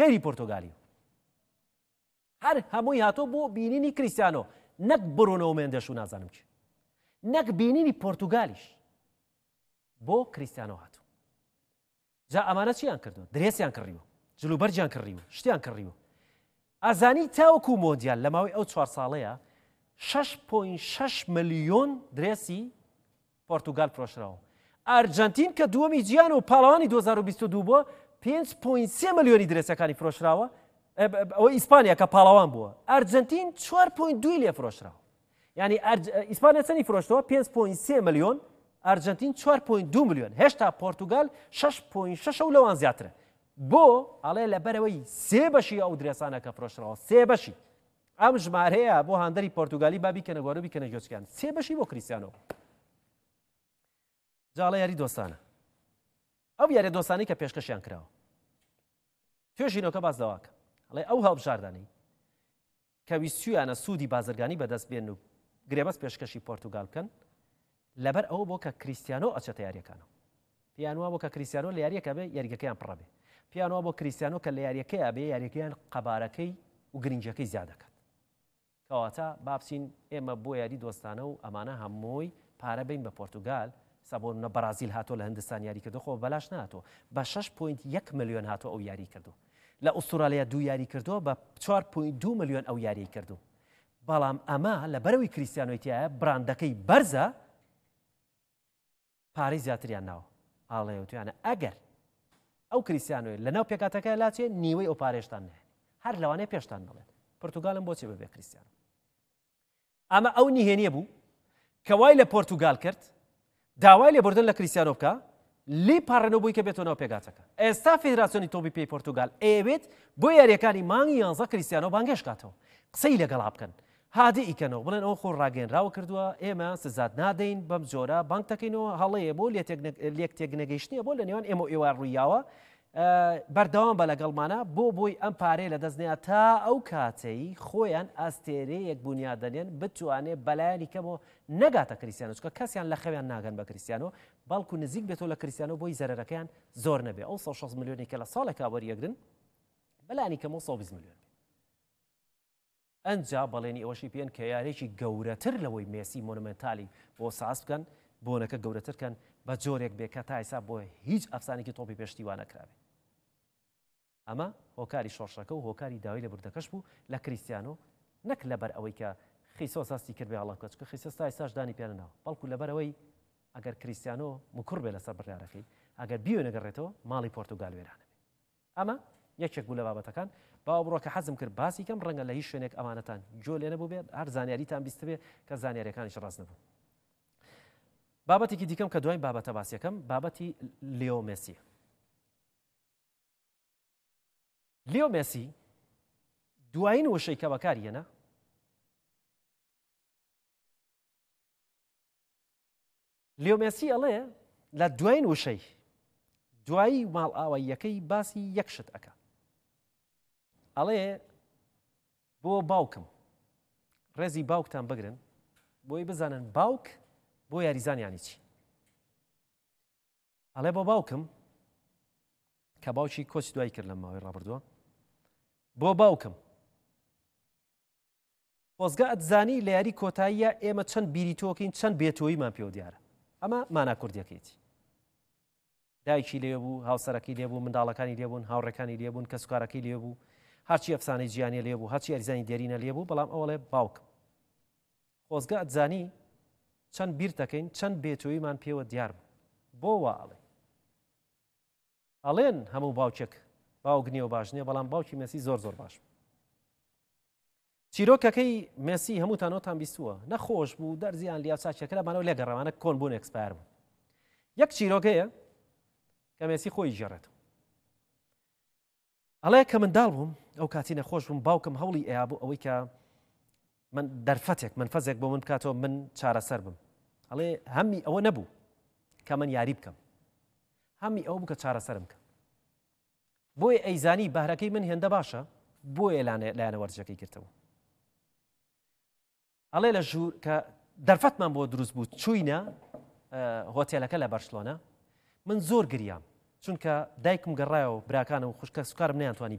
غێری پۆرتۆگالی هەر هەمووی هاتۆ بۆ بینینی کریستیانۆ نەک بڕۆنەوە مێندەش و نازانم چی نەک بینینی پۆرتوگالیش بۆ کریستیانۆ هاتوو جا ئەمانە چیان کردو درێسیان کڕیوە جلوبەرجیان کڕیوە شتیان کڕیوە ئازانی تاوەکو مۆندیال لە ماوەی ئەو 4 ساڵەیە 6.6 ملیۆن درێسی پۆرتوگال فرۆشراوە ئەرجەنتین کە دووەمی جیان و پاڵەوانی 2022 بووە 5.3 ملیۆنی درێسەکانی فرۆشراوە ئەوە ئیسپانیا کە پاڵەوان بووە ئەرجەنتین 4.2 لێ فرۆشراوە یعنی ئیسپانیا چەندی فرۆشتەوە 5.3 ملیۆن ئەرجەنتین 4.2 ملیۆن هێشتا پۆرتوگال 6.6 و لەوان زیاترە بۆ ئەڵێ لەبەرەوەی سێ بەشی ئەو درێسانە کە فرۆشراوە سێ بەشی ئەم ژمارەیە بۆ هاندەری پۆرتوگالی با بیکەنە گۆرە بیکەنە گوێچکیان سێ بەشی بۆ کریستیانەوە جاڵە یاری دۆستانە ئەو یاری دۆستانی کە پێشکەشیان کراوە توێژینەوەکە باس دەواکە ئەڵێ ئەو هەڵبژاردانەی کە ویستویانە سوودی بازرگانی بەدەست بێن و گرێبەست پێشکەشی پۆرتوگال بکەن لەبەر ئەوە بۆ کە کریستیانۆ ئەچێتە یاریەکانەوە پیانوە بۆ کە کریستیانۆ لە یاریەکە بێ یاریگەکەیان پڕەبێ پیانەوە بۆ کریستیانۆ کە لە یاریەکەیە بێ یاریەکەیان قەبارەکەی و گرنگەکەی زیاد دەکات کەواتە بابچین ئێمە بۆ یاری دۆستانە و ئەمانە هەمووی پارە بین بە پۆرتوگال سەبۆنە بەرازیل هاتۆ لە هەندستان یاری کردو خۆ بەلاش نهاتۆ بە 6.1 ملیۆن هاتۆ ئەو یاری کردو لە ئوسترالیا 2 یاری کردو بە 4.2 ملیۆن ئەو یاری کردو بەڵام ئەمە لە بەرەوەی کریستیانۆیتیایە براندەکەی بەرزە پارەی زیاتریان ناوە ئاڵێوتیانە ئەگەر ئەو کریستیانۆی لەناو پێکاتەکە لاچێ نیوەی ئەو پارێشتان نهێن هەر لەوانەیە پێشتان بڵێن پۆرتوگالم بۆچی بەبێ کریستیان ئەمە ئەو نیهێنیە بوو کە وای لە پۆرتوگال کرد داوای لێبوردن لە کریستیانۆ بکە لی پاڕێنەوە بووی کە بێتەوە ناو پێکاتەکە ئێستا فێدراسیۆنی تۆپی پێی پۆرتوگال ئەیەوێت بۆ یاریەکانی مانگی 11 کریستیانۆ بانگێش کاتەوە قسەی لەگەڵا بکەن هادی ئیکەنەوە بڵێن ئەو خۆ ڕاگەنراوە کردووە ئێمە سزاد نادەین بەم جۆرە بانک دەکەینەوە هەڵەیە بۆ لێک تێکنەگەیشتنیە بۆ لە نێوان ئێمە ئێوە ڕوویاوە بەردەوام بە لەگەڵمانە بۆی ئەم پارەی لە دەستنەیە تا ئەو کاتەی خۆیان ئاستێرەیەک بنیادەنێن بتوانێت بەلایانی کەمەوە نەگاتە کریستیانۆ چکە کەسیان لە خەویان ناگەن بە کریستیانۆ بەڵکو نزیک بێتەوە لە کریستیانۆ بۆی زەرەرەکەیان زۆر نەبێ ئەو 160 ملیۆنی کە لە ساڵێکا وەریەگرن بەلایانی کەمەوە 120 ملیۆن ئەنجا بەڵێنی ئەوەشی پێن کە یارێکی گەورەتر لەوەی مێسی مۆنومنتالی بۆ ساز بکەن بۆنەکە گەورەترکەن بە جۆرێک بێ کە تا ئێستا بۆ هیچ ئەفسانێکی تۆپی پێشتیوان نەکراوێت ئەمە هۆکاری شۆڕشەکە و هۆکاری داوای لەبوردەکەش بوو لە کریستیانۆ نەک لەبەر ئەوەی کە خیسۆ ساستی کرد بێ هەڵەکە چکە خیسۆس تا ئێستاش دانی پێنەناوە بەڵکو لەبەرەوەی ئەگەر کریستیانۆ مکوڕ بێ لەسەر بڕیارەکەی ئەگەر بیوێ نەگەڕێتەوە ماڵی پۆرتوگال وێرانە ئەمە یەکێک بوو لە بابەتەکان باوە بڕۆکە حەزم کرد باسی کەم ڕەنگە لە هیچ شوێنێک ئەمانەتان جۆ لێ نەبوو بێت هەر زانیاریتان بیست بێ کە زانیاریەکانیش ڕاست نەبوو بابەتێکی دیکەم کە دوای بابەتە باسیەکەم بابەتی لیۆ مێسی لیۆ مێسی دوایین وشەی کە بەکارهێنا لیۆ مێسی ئەڵێ لە دوایین وشەی دوایی ماڵ ئاواییەکەی باسی یەک شت ئەکا ئەڵێ بۆ باوکم ڕێزی باوکتان بگرن بۆی بزانن باوک بۆ یاریزانیانی چی ئەڵێ بۆ باوکم کە باوکی کۆچ دوای کرد لە ماوەی ڕابردووە بۆ باوکم خۆزگە ئەتزانی لە یاری کۆتاییە ئێمە چەند بیری تۆکەین چەند بێتۆییمان پێوە دیارە ئەمە مانا کوردیەکەیەتی دایکی لێ بوو هاوسەرەکەی لێ بوو منداڵەکانی لێ بوون هاوڕێکانی لێ بوون کەسوکارەکەی لێ بوو هەرچی ئەفسانەی جیهانی لێ بوو هەرچی یاریزانی دێرینە لێ بوو بەڵام ئەوڵێ باوکم خۆزگە ئەتزانی چەند بیر دەکەین چەند بێتۆییمان پێوە دیار بوو بۆ وا ئەڵێن هەموو باوکێک باوک نییە و باش نییە بەڵام باوکی مێسی زۆر زۆر باش چیرۆکەکەی مێسی هەمووتانۆتان بیستووە نەخۆش بوو دەرزیان لیاچاکێکەکەمانەوە لێگەڕەوانە کۆن بوون ئەکسپایر بوو یەک چیرۆکەیە کە مێسی خۆی ژێڕێت ئەڵێ کە منداڵ بووم ئەو کاتی نەخۆش بووم باوکم هەوڵی ئەیا بوو ئەوەی کە من دەرفەتێک منفەزێک بۆ من بکاتەوە من چارەسەر بم ئەڵێ هەمی ئەوە نەبوو کە من یاری بکەم هەمی ئەو بوو کە چارەسەرم بکەم بۆیە ئەیزانی بەهرەکەی من هێندە باشە بۆیە لایەنە وەرزەکەی گرتەوە ئەڵێ لە ژوور کە دەرفەتمان بۆ دروست بوو چووینە هۆتێلەکە لە بەرشلۆنە من زۆر گریام چونکە دایکم گەڕایەوە براکانە و خوشکە سوکارم نەیانتوانی